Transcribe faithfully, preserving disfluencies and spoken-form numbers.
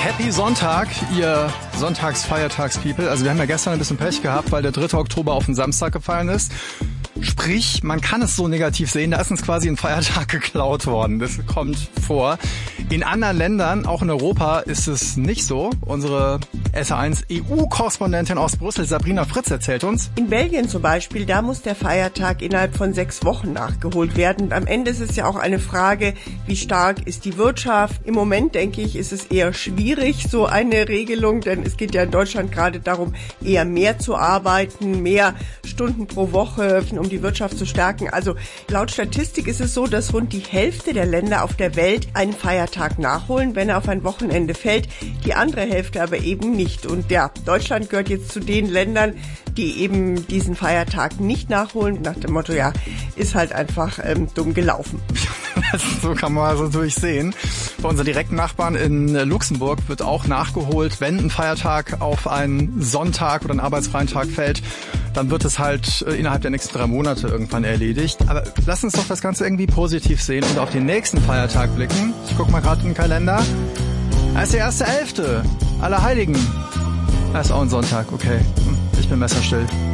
Happy Sonntag, ihr Sonntags-Feiertags-People. Also wir haben ja gestern ein bisschen Pech gehabt, weil der dritte Oktober auf den Samstag gefallen ist. Sprich, man kann es so negativ sehen, da ist uns quasi ein Feiertag geklaut worden. Das kommt vor. In anderen Ländern, auch in Europa, ist es nicht so. Unsere S A eins E U-Korrespondentin aus Brüssel, Sabrina Fritz, erzählt uns. In Belgien zum Beispiel, da muss der Feiertag innerhalb von sechs Wochen nachgeholt werden. Am Ende ist es ja auch eine Frage, wie stark ist die Wirtschaft. Im Moment, denke ich, ist es eher schwierig, so eine Regelung, denn es geht ja in Deutschland gerade darum, eher mehr zu arbeiten, mehr Stunden pro Woche, um die Wirtschaft zu stärken. Also laut Statistik ist es so, dass rund die Hälfte der Länder auf der Welt einen Feiertag nachholen, wenn er auf ein Wochenende fällt, die andere Hälfte aber eben nicht. Und ja, Deutschland gehört jetzt zu den Ländern, die eben diesen Feiertag nicht nachholen, nach dem Motto, ja, ist halt einfach ähm, dumm gelaufen. So kann man also durchsehen. Bei unseren direkten Nachbarn in Luxemburg wird auch nachgeholt, wenn ein Feiertag auf einen Sonntag oder einen arbeitsfreien Tag fällt, dann wird es halt innerhalb der nächsten drei Monate irgendwann erledigt. Aber lass uns doch das Ganze irgendwie positiv sehen und auf den nächsten Feiertag blicken. Ich guck mal gerade in den Kalender. Das ist der erste Elfte. Allerheiligen. Das ist auch ein Sonntag, okay. Ich bin messerstill.